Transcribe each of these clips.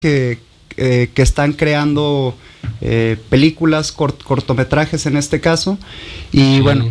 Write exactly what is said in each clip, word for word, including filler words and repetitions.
que, eh, que están creando eh, películas, cort, cortometrajes en este caso, y sí. bueno,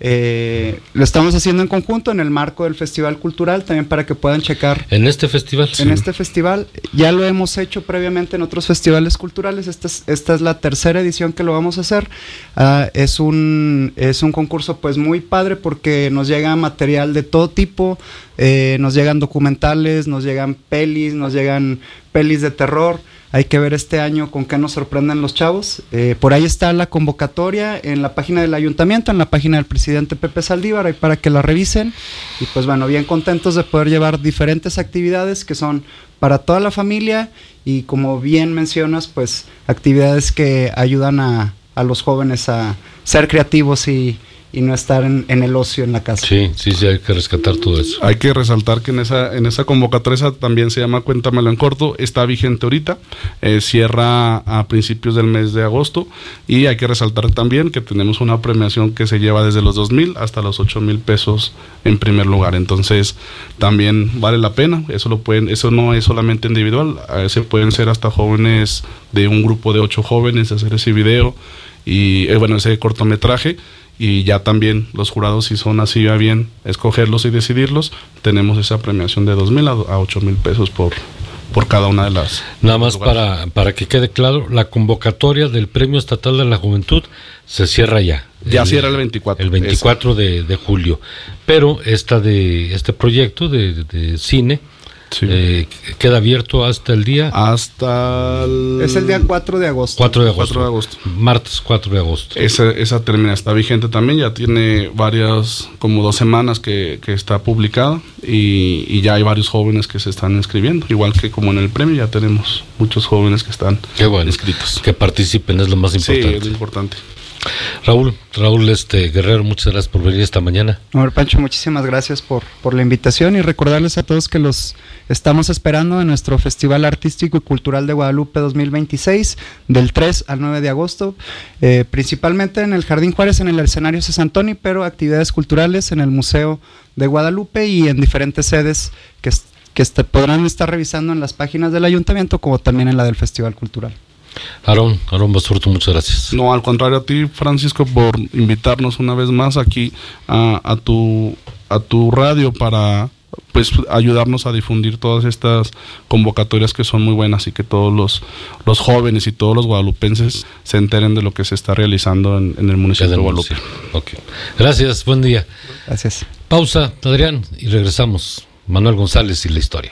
eh, lo estamos haciendo en conjunto en el marco del Festival Cultural, también para que puedan checar. En este festival. En sí. este festival, ya lo hemos hecho previamente en otros festivales culturales, esta es, esta es la tercera edición que lo vamos a hacer. Uh, es un, es un concurso pues muy padre porque nos llega material de todo tipo, eh, nos llegan documentales, nos llegan pelis, nos llegan pelis de terror. Hay que ver este año con qué nos sorprenden los chavos. Eh, por ahí está la convocatoria en la página del ayuntamiento, en la página del presidente Pepe Saldívar, ahí para que la revisen. Y pues bueno, bien contentos de poder llevar diferentes actividades que son para toda la familia y, como bien mencionas, pues actividades que ayudan a, a los jóvenes a ser creativos y, y no estar en, en el ocio en la casa. Sí, sí, sí, hay que rescatar todo eso. Hay que resaltar que en esa en esa convocatoria, esa también se llama Cuéntamelo en corto, está vigente ahorita, eh, cierra a principios del mes de agosto, y hay que resaltar también que tenemos una premiación que se lleva desde los dos mil hasta los ocho mil pesos en primer lugar, entonces también vale la pena. Eso lo pueden, eso no es solamente individual, eh, se pueden ser hasta jóvenes de un grupo de ocho jóvenes, hacer ese video y eh, bueno, ese cortometraje. Y ya también los jurados, si son así a bien escogerlos y decidirlos, tenemos esa premiación de dos mil a ocho mil pesos por, por cada una de las. Nada más para, para que quede claro, la convocatoria del Premio Estatal de la Juventud se cierra ya. Ya el, cierra el veinticuatro. El veinticuatro de, de julio. Pero esta de este proyecto de, de cine. Sí. Eh, queda abierto hasta el día hasta el... es el día cuatro de agosto. cuatro de agosto. cuatro de agosto. Martes cuatro de agosto. Esa, esa termina, está vigente también, ya tiene varias, como dos semanas que, que está publicada y, y ya hay varios jóvenes que se están inscribiendo, igual que como en el premio ya tenemos muchos jóvenes que están Qué bueno, inscritos. Que participen es lo más importante. Sí, es lo importante. Raúl, Raúl este Guerrero, muchas gracias por venir esta mañana. Amor Pancho, muchísimas gracias por, por la invitación y recordarles a todos que los estamos esperando en nuestro Festival Artístico y Cultural de Guadalupe dos mil veintiséis, del tres al nueve de agosto, eh, principalmente en el Jardín Juárez, en el escenario Santoni, pero actividades culturales en el Museo de Guadalupe y en diferentes sedes que, que este, podrán estar revisando en las páginas del ayuntamiento como también en la del Festival Cultural. Aarón, Aarón Basurto, muchas gracias. No, al contrario a ti, Francisco, por invitarnos una vez más aquí a, a tu a tu radio para pues ayudarnos a difundir todas estas convocatorias que son muy buenas y que todos los, los jóvenes y todos los guadalupenses se enteren de lo que se está realizando en, en el municipio de Guadalupe. Okay. Gracias, buen día. Gracias. Pausa, Adrián, y regresamos. Manuel González y la historia.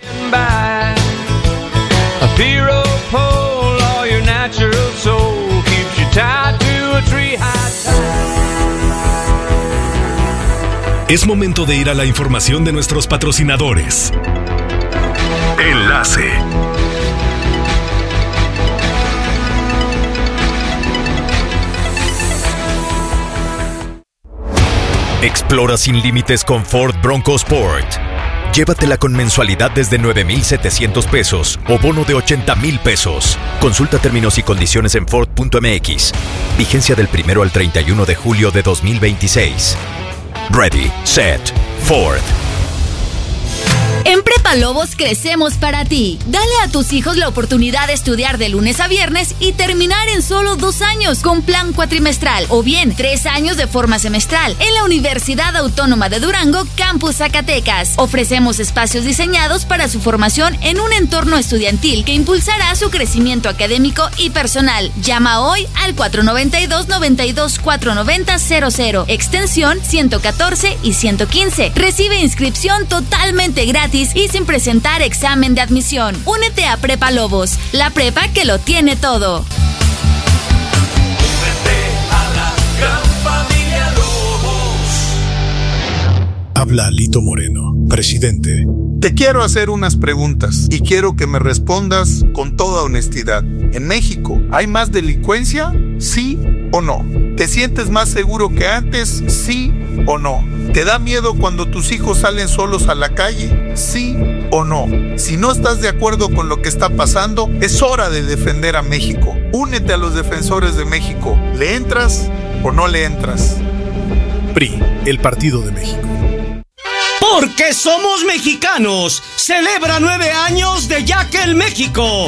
Natural soul keeps you tied to a tree high tide. Es momento de ir a la información de nuestros patrocinadores. Enlace. Explora sin límites con Ford Bronco Sport. Llévatela con mensualidad desde nueve mil setecientos pesos o bono de ochenta mil pesos. Consulta términos y condiciones en Ford punto M X. Vigencia del primero al treinta y uno de julio de dos mil veintiséis. Ready, set, Ford. En Prepa Lobos crecemos para ti. Dale a tus hijos la oportunidad de estudiar de lunes a viernes y terminar en solo dos años con plan cuatrimestral o bien tres años de forma semestral en la Universidad Autónoma de Durango, Campus Zacatecas. Ofrecemos espacios diseñados para su formación en un entorno estudiantil que impulsará su crecimiento académico y personal. Llama hoy al cuatro nueve dos, nueve dos cuatro nueve cero cero cero, extensión ciento catorce y ciento quince. Recibe inscripción totalmente gratis y sin presentar examen de admisión. Únete a Prepa Lobos, la prepa que lo tiene todo. Únete a la gran familia Lobos. Habla Lito Moreno, presidente. Te quiero hacer unas preguntas y quiero que me respondas con toda honestidad. ¿En México hay más delincuencia? ¿Sí o no? ¿Te sientes más seguro que antes? ¿Sí o no? ¿Te da miedo cuando tus hijos salen solos a la calle? ¿Sí o no? Si no estás de acuerdo con lo que está pasando, es hora de defender a México. Únete a los defensores de México. ¿Le entras o no le entras? P R I, el Partido de México. Porque somos mexicanos. Celebra nueve años de Yakel México.